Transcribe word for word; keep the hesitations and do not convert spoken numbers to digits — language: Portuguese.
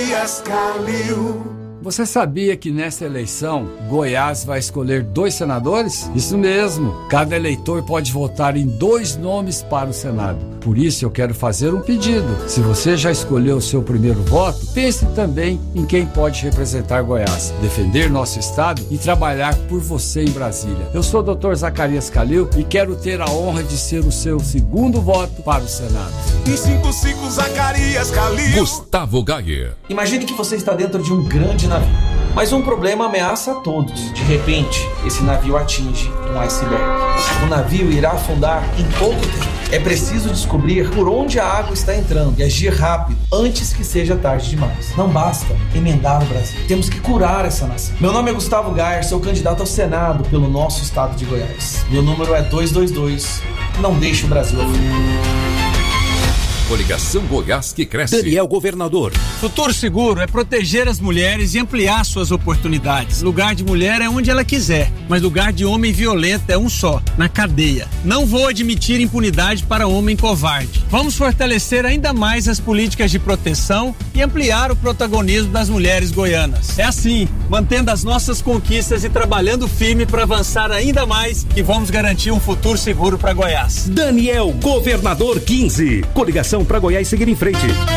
Zacarias Calil. Você sabia que nessa eleição, Goiás vai escolher dois senadores? Isso mesmo, cada eleitor pode votar em dois nomes para o Senado. Por isso eu quero fazer um pedido. Se você já escolheu o seu primeiro voto, pense também em quem pode representar Goiás, defender nosso estado e trabalhar por você em Brasília. Eu sou o doutor Zacarias Calil e quero ter a honra de ser o seu segundo voto para o Senado. um cinco cinco Zacarias Calil. Gustavo Gayer. Imagine que você está dentro de um grande navio, mas um problema ameaça a todos. De repente, esse navio atinge um iceberg. O navio irá afundar em pouco tempo. É preciso descobrir por onde a água está entrando e agir rápido antes que seja tarde demais. Não basta emendar o Brasil. Temos que curar essa nação. Meu nome é Gustavo Gayer, sou candidato ao Senado pelo nosso estado de Goiás. Meu número é dois dois dois. Não deixe o Brasil afundar. Coligação Goiás que cresce. Daniel Governador. Futuro Seguro é proteger as mulheres e ampliar suas oportunidades. Lugar de mulher é onde ela quiser, mas lugar de homem violento é um só, na cadeia. Não vou admitir impunidade para homem covarde. Vamos fortalecer ainda mais as políticas de proteção e ampliar o protagonismo das mulheres goianas. É assim, mantendo as nossas conquistas e trabalhando firme para avançar ainda mais, que vamos garantir um futuro seguro para Goiás. Daniel Governador quinze. Coligação para Goiás seguir em frente.